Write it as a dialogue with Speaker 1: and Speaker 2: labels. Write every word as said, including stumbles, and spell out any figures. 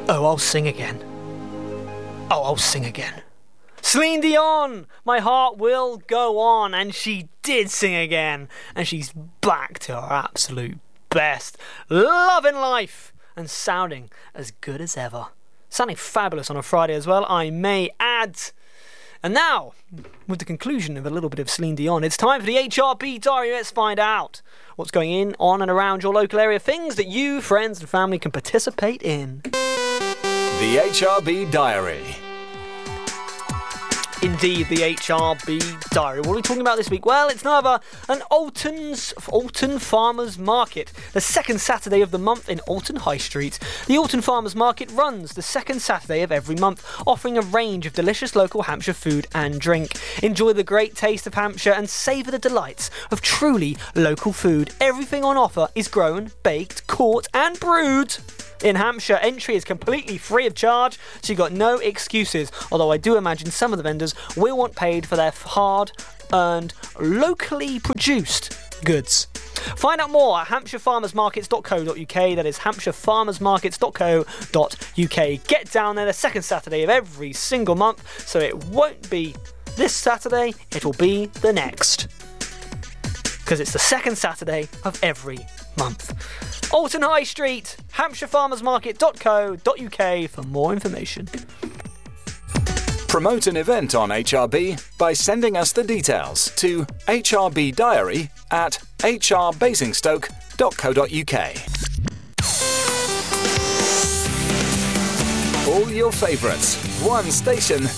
Speaker 1: Oh, I'll sing again. Oh, I'll sing again. Celine Dion, My Heart Will Go On, and she did sing again, and she's back to her absolute best, loving life and sounding as good as ever. Sounding fabulous on a Friday as well, I may add. And now, with the conclusion of a little bit of Celine Dion, it's time for the H R B Diary. Let's find out what's going in, on and around your local area, things that you, friends and family can participate in.
Speaker 2: The H R B Diary.
Speaker 1: Indeed, the H R B Diary. What are we talking about this week? Well, it's none other than Alton's Alton Farmers Market, the second Saturday of the month in Alton High Street. The Alton Farmers Market runs the second Saturday of every month, offering a range of delicious local Hampshire food and drink. Enjoy the great taste of Hampshire and savour the delights of truly local food. Everything on offer is grown, baked, caught and brewed in Hampshire. Entry is completely free of charge, so you've got no excuses, although I do imagine some of the vendors will want paid for their hard-earned, locally produced goods. Find out more at hampshire farmers markets dot co dot uk. That is hampshire farmers markets dot co dot uk. Get down there the second Saturday of every single month, so it won't be this Saturday, it will be the next, because it's the second Saturday of every month. Alton High Street, hampshire farmers market dot co dot uk for more information.
Speaker 2: Promote an event on H R B by sending us the details to H R B Diary at h r basingstoke dot co dot uk. All your favourites, one station,